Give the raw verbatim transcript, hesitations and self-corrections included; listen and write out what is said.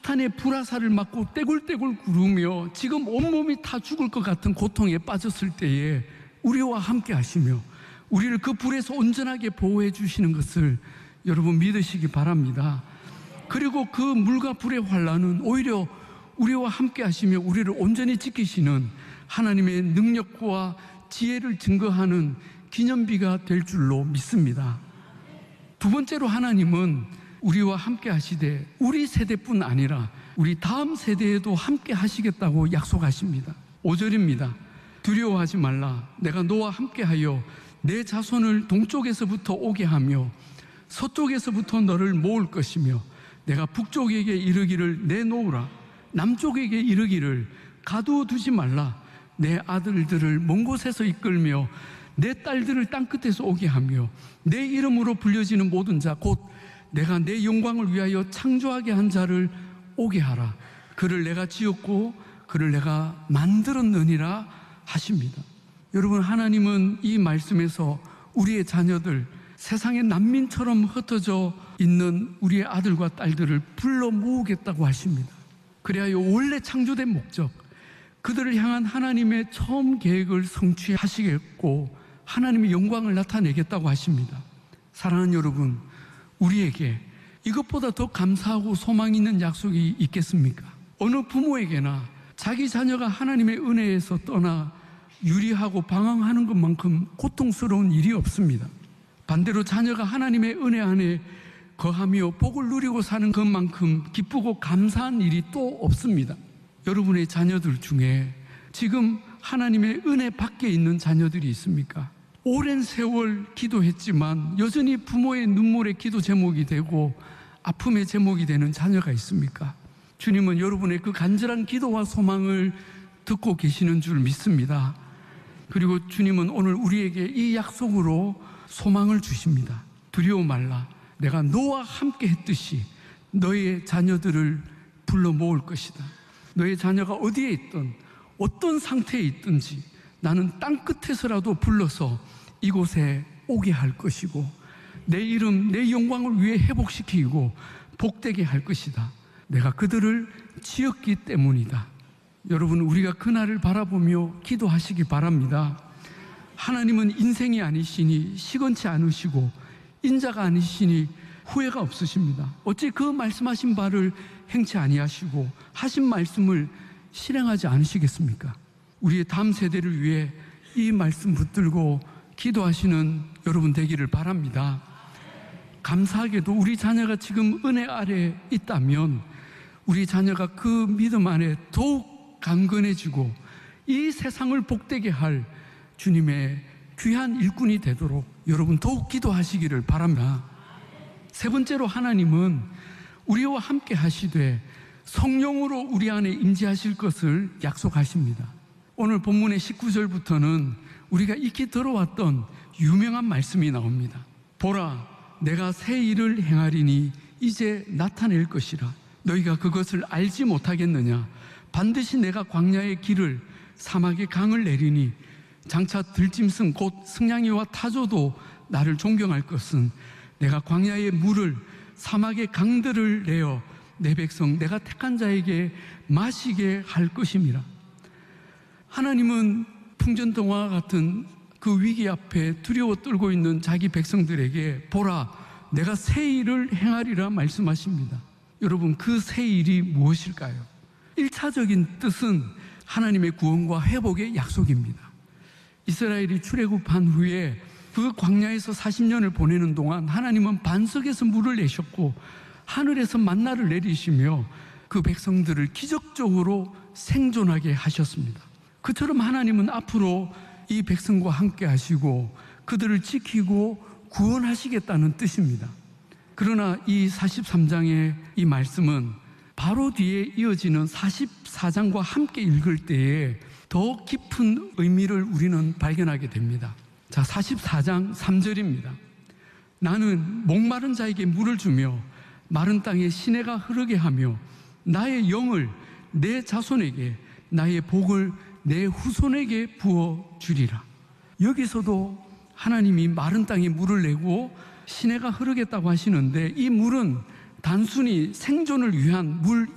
사탄의 불화살을 맞고 떼굴떼굴 구르며 지금 온몸이 다 죽을 것 같은 고통에 빠졌을 때에 우리와 함께 하시며 우리를 그 불에서 온전하게 보호해 주시는 것을 여러분 믿으시기 바랍니다. 그리고 그 물과 불의 환란은 오히려 우리와 함께 하시며 우리를 온전히 지키시는 하나님의 능력과 지혜를 증거하는 기념비가 될 줄로 믿습니다. 두 번째로 하나님은 우리와 함께 하시되 우리 세대뿐 아니라 우리 다음 세대에도 함께 하시겠다고 약속하십니다. 오 절입니다. 두려워하지 말라. 내가 너와 함께하여 내 자손을 동쪽에서부터 오게 하며 서쪽에서부터 너를 모을 것이며 내가 북쪽에게 이르기를 내놓으라. 남쪽에게 이르기를 가두어두지 말라. 내 아들들을 먼 곳에서 이끌며 내 딸들을 땅끝에서 오게 하며 내 이름으로 불려지는 모든 자 곧 내가 내 영광을 위하여 창조하게 한 자를 오게 하라. 그를 내가 지었고 그를 내가 만들었느니라 하십니다. 여러분, 하나님은 이 말씀에서 우리의 자녀들, 세상의 난민처럼 흩어져 있는 우리의 아들과 딸들을 불러 모으겠다고 하십니다. 그래야 원래 창조된 목적, 그들을 향한 하나님의 처음 계획을 성취하시겠고 하나님의 영광을 나타내겠다고 하십니다. 사랑하는 여러분, 우리에게 이것보다 더 감사하고 소망 있는 약속이 있겠습니까? 어느 부모에게나 자기 자녀가 하나님의 은혜에서 떠나 유리하고 방황하는 것만큼 고통스러운 일이 없습니다. 반대로 자녀가 하나님의 은혜 안에 거하며 복을 누리고 사는 것만큼 기쁘고 감사한 일이 또 없습니다. 여러분의 자녀들 중에 지금 하나님의 은혜 밖에 있는 자녀들이 있습니까? 오랜 세월 기도했지만 여전히 부모의 눈물의 기도 제목이 되고 아픔의 제목이 되는 자녀가 있습니까? 주님은 여러분의 그 간절한 기도와 소망을 듣고 계시는 줄 믿습니다. 그리고 주님은 오늘 우리에게 이 약속으로 소망을 주십니다. 두려워 말라. 내가 너와 함께 했듯이 너의 자녀들을 불러 모을 것이다. 너의 자녀가 어디에 있든 어떤 상태에 있든지 나는 땅끝에서라도 불러서 이곳에 오게 할 것이고 내 이름, 내 영광을 위해 회복시키고 복되게 할 것이다. 내가 그들을 지었기 때문이다. 여러분, 우리가 그날을 바라보며 기도하시기 바랍니다. 하나님은 인생이 아니시니 시건치 않으시고 인자가 아니시니 후회가 없으십니다. 어찌 그 말씀하신 바를 행치 아니하시고 하신 말씀을 실행하지 않으시겠습니까? 우리의 다음 세대를 위해 이 말씀 붙들고 기도하시는 여러분 되기를 바랍니다. 감사하게도 우리 자녀가 지금 은혜 아래 있다면 우리 자녀가 그 믿음 안에 더욱 강건해지고 이 세상을 복되게 할 주님의 귀한 일꾼이 되도록 여러분 더욱 기도하시기를 바랍니다. 세 번째로 하나님은 우리와 함께 하시되 성령으로 우리 안에 임재하실 것을 약속하십니다. 오늘 본문의 십구 절부터는 우리가 익히 들어왔던 유명한 말씀이 나옵니다. 보라, 내가 새 일을 행하리니 이제 나타낼 것이라. 너희가 그것을 알지 못하겠느냐? 반드시 내가 광야의 길을 사막의 강을 내리니 장차 들짐승 곧 승냥이와 타조도 나를 존경할 것은 내가 광야의 물을 사막의 강들을 내어 내 백성 내가 택한 자에게 마시게 할 것임이라. 하나님은 풍전등화와 같은 그 위기 앞에 두려워 떨고 있는 자기 백성들에게 보라, 내가 새 일을 행하리라 말씀하십니다. 여러분, 그 새 일이 무엇일까요? 일차적인 뜻은 하나님의 구원과 회복의 약속입니다. 이스라엘이 출애굽한 후에 그 광야에서 사십 년을 보내는 동안 하나님은 반석에서 물을 내셨고 하늘에서 만나를 내리시며 그 백성들을 기적적으로 생존하게 하셨습니다. 그처럼 하나님은 앞으로 이 백성과 함께 하시고 그들을 지키고 구원하시겠다는 뜻입니다. 그러나 이 사십삼 장의 이 말씀은 바로 뒤에 이어지는 사십사 장과 함께 읽을 때에 더 깊은 의미를 우리는 발견하게 됩니다. 자, 사십사 장 삼 절입니다. 나는 목마른 자에게 물을 주며 마른 땅에 시내가 흐르게 하며 나의 영을 내 자손에게 나의 복을 내 후손에게 부어주리라. 여기서도 하나님이 마른 땅에 물을 내고 시내가 흐르겠다고 하시는데 이 물은 단순히 생존을 위한